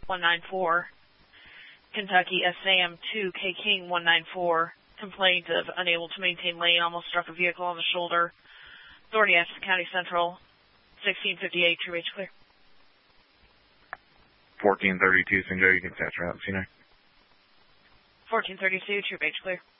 194. Kentucky SAM 2, K King 194. Complaint of unable to maintain lane, almost struck a vehicle on the shoulder. Authority Essex County Central, 1658, True H clear. 1432, St. Joe, you can catch route, 1432, True H clear.